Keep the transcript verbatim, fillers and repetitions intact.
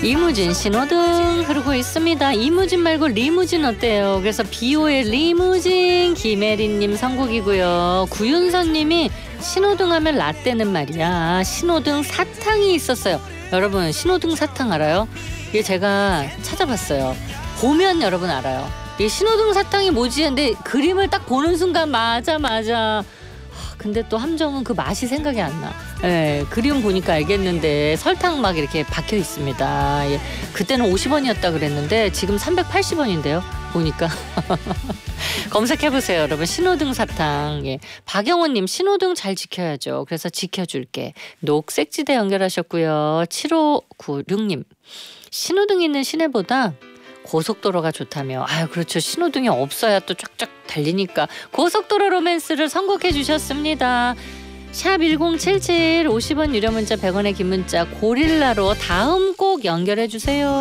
이무진 신호등 흐르고 있습니다. 이무진 말고 리무진 어때요? 그래서 비오의 리무진 김혜린님 선곡이고요. 구윤선님이 신호등 하면 라떼는 말이야. 신호등 사탕이 있었어요. 여러분 신호등 사탕 알아요? 이게 제가 찾아봤어요. 보면 여러분 알아요. 이 신호등 사탕이 뭐지? 근데 그림을 딱 보는 순간 맞아 맞아. 근데 또 함정은 그 맛이 생각이 안 나. 예, 그림 보니까 알겠는데 설탕 막 이렇게 박혀 있습니다. 예, 그때는 오십 원이었다 그랬는데 지금 삼백팔십 원인데요. 보니까 검색해보세요, 여러분. 신호등 사탕. 예, 박영호님 신호등 잘 지켜야죠. 그래서 지켜줄게. 녹색지대 연결하셨고요. 칠오구육님 신호등 있는 시내보다 고속도로가 좋다며. 아유 그렇죠. 신호등이 없어야 또 쫙쫙 달리니까 고속도로 로맨스를 선곡해 주셨습니다. 샵 일공칠칠 오십 원 유료 문자 백 원의 긴 문자 고릴라로 다음 곡 연결해 주세요.